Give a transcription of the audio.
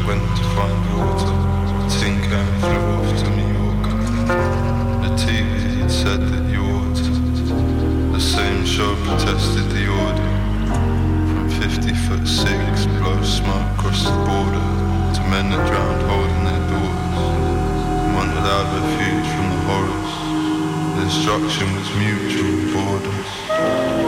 went to find water. The tin can flew off to New York. The TV had said that you ought to. The same show protested the order. From 50'6" blow smoke across the border to men that drowned holding their daughters. One without refuge from the horrors. The destruction was mutual borders.